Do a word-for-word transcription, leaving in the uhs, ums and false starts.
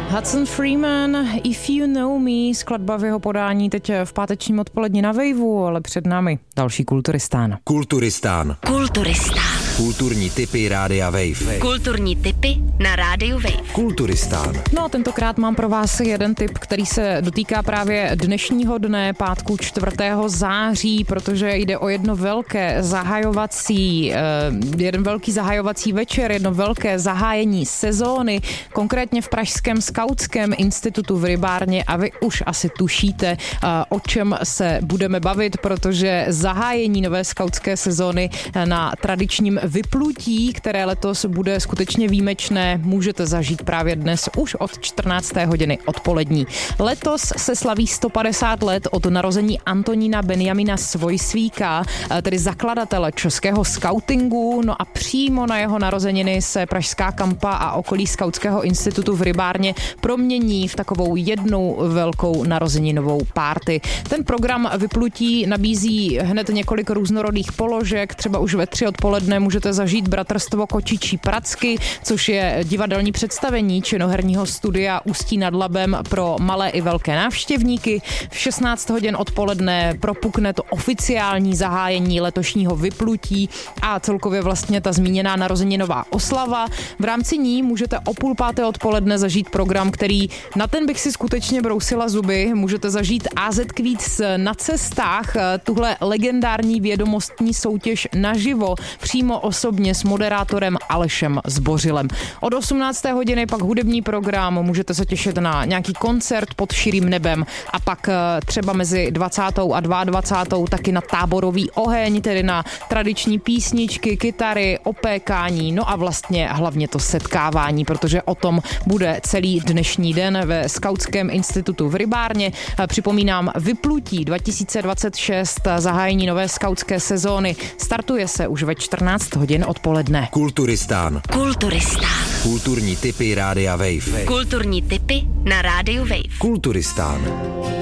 Hudson Freeman, If You Know Me, skladba v jeho podání teď v pátečním odpoledni na Waveu, ale před námi další Kulturistán. Kulturistán. Kulturistán. Kulturní tipy Rádia Wave. Kulturní tipy na Rádiu Wave. Kulturistán. No a tentokrát mám pro vás jeden tip, který se dotýká právě dnešního dne, pátku čtvrtého září, protože jde o jedno velké zahajovací, jeden velký zahajovací večer, jedno velké zahájení sezóny, konkrétně v pražském Skautském institutu v Rybárně, a vy už asi tušíte, o čem se budeme bavit, protože zahájení nové skautské sezóny na tradičním vyplutí, které letos bude skutečně výjimečné, můžete zažít právě dnes už od čtrnácté hodiny odpolední. Letos se slaví sto padesát let od narození Antonína Benjamina Svojsvíka, tedy zakladatele českého skautingu, no a přímo na jeho narozeniny se pražská kampa a okolí Skautského institutu v Rybárně promění v takovou jednu velkou narozeninovou party. Ten program vyplutí nabízí hned několik různorodých položek, třeba už ve tři odpoledne můžete zažít Bratrstvo kočičí pracky, což je divadelní představení činoherního studia Ústí nad Labem pro malé i velké návštěvníky. V šestnáct hodin odpoledne propukne to oficiální zahájení letošního vyplutí a celkově vlastně ta zmíněná narozeninová oslava. V rámci ní můžete o půl páté odpoledne zažít program, který na ten bych si skutečně brousila zuby. Můžete zažít á zet Quiz na cestách, tuhle legendární vědomostní soutěž naživo, přímo osobně s moderátorem Alešem Zbořilem. Od osmnácté hodiny pak hudební program, můžete se těšit na nějaký koncert pod širým nebem a pak třeba mezi dvacátou a dvacátou druhou taky na táborový oheň, tedy na tradiční písničky, kytary, opékání, no a vlastně hlavně to setkávání, protože o tom bude celý dnešní den ve Skautském institutu v Rybárně. Připomínám, vyplutí dva tisíce dvacet šest, zahájení nové skautské sezóny, startuje se už ve čtrnáct hodin odpoledne. Kulturistán. Kulturistán. Kulturní tipy Rádia Wave. Kulturní tipy na Rádiu Wave. Kulturistán.